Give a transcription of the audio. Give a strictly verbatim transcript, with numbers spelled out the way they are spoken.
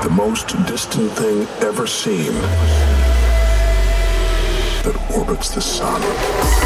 the most distant thing ever seen that orbits the sun.